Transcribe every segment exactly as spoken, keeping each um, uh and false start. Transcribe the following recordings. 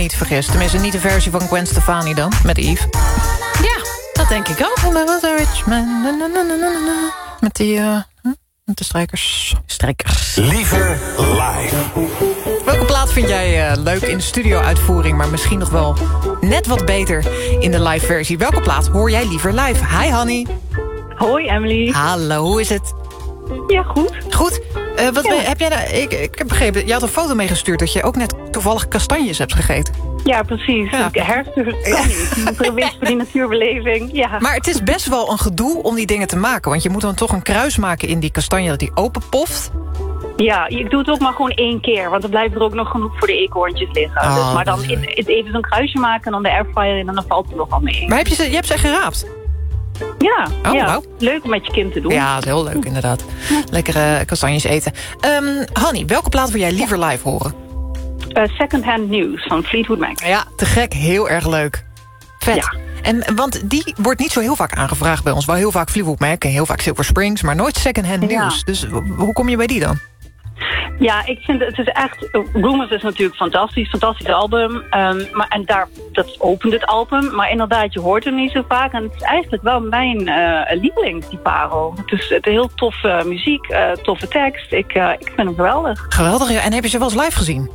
niet vergis. Tenminste, niet de versie van Gwen Stefani dan, met Eve. Ja, dat denk ik ook. Met die... Uh, met de strijkers. Strijkers. Liever live. Welke plaat vind jij uh, leuk in de studio-uitvoering... maar misschien nog wel net wat beter in de live-versie? Welke plaat hoor jij liever live? Hi, Hanny. Hoi, Emily. Hallo, hoe is het? Ja, goed. Goed. Uh, wat ja. ben, heb jij daar, ik, ik heb begrepen, je had een foto meegestuurd... dat je ook net toevallig kastanjes hebt gegeten. Ja, precies. Ja. Herfst kan niet. Je moet er een beetje voor die natuurbeleving. Ja. Maar het is best wel een gedoe om die dingen te maken. Want je moet dan toch een kruis maken in die kastanje... dat die openpoft. Ja, ik doe het ook maar gewoon één keer. Want dan blijft er ook nog genoeg voor de eekhoorntjes liggen. Oh, dus, maar dan is... even zo'n kruisje maken en dan de airfryer in... en dan valt het nogal mee. Maar heb je ze, je hebt ze echt geraapt? Ja, Oh, ja. wow. Leuk om met je kind te doen. Ja, dat is heel leuk inderdaad. Lekkere kastanjes eten. Um, Hanny, welke plaat wil jij liever live horen? Uh, Secondhand News van Fleetwood Mac. Ja, te gek. Heel erg leuk. Vet. Ja. En, want die wordt niet zo heel vaak aangevraagd bij ons. Wel heel vaak Fleetwood Mac en heel vaak Silver Springs... maar nooit Secondhand Ja. News. Dus hoe kom je bij die dan? Ja, ik vind het is echt... Rumors is natuurlijk fantastisch, fantastisch album. Um, maar, en daar, dat opent het album. Maar inderdaad, je hoort hem niet zo vaak. En het is eigenlijk wel mijn uh, lievelings, die parel. Het is, het is heel toffe muziek, uh, toffe tekst. Ik, uh, ik vind hem geweldig. Geweldig. Ja. En heb je ze wel eens live gezien?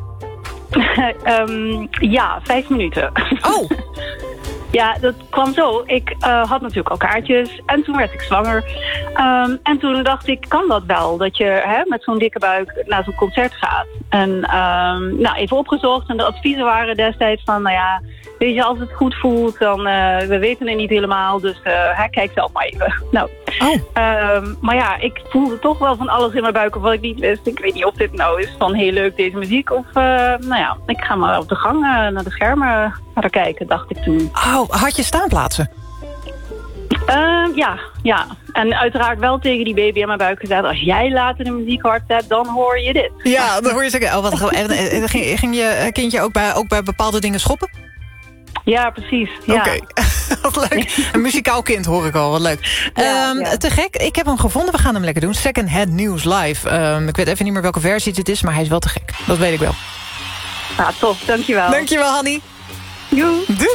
um, ja, vijf minuten. Oh! Ja, dat kwam zo. Ik uh, had natuurlijk al kaartjes en toen werd ik zwanger. Um, en toen dacht ik, kan dat wel? Dat je hè, met zo'n dikke buik naar zo'n concert gaat. En um, nou, even opgezocht en de adviezen waren destijds van... nou ja, weet je, als het goed voelt, dan... Uh, we weten het niet helemaal, dus uh, hè, kijk zelf maar even. Nou, oh. um, maar ja, ik voelde toch wel van alles in mijn buik of wat ik niet wist. Ik weet niet of dit nou is van heel leuk deze muziek of... Uh, nou ja, ik ga maar op de gang uh, naar de schermen naar kijken, dacht ik toen. Oh, had je staanplaatsen? Uh, ja, ja. En uiteraard wel tegen die baby in mijn buik gezegd... als jij later de muziek hard zet, dan hoor je dit. Ja, dan hoor je zeggen... Oh, wat, en, en, ging, ging je kindje ook bij, ook bij bepaalde dingen schoppen? Ja, precies. Ja. Oké, okay. Wat leuk. Een muzikaal kind hoor ik al, wat leuk. Ja, um, ja. Te gek, ik heb hem gevonden. We gaan hem lekker doen. Second Hand News live. Um, ik weet even niet meer welke versie het is, maar hij is wel te gek. Dat weet ik wel. Ah, tof, dankjewel. Dankjewel, Hanny. Joe. Doei.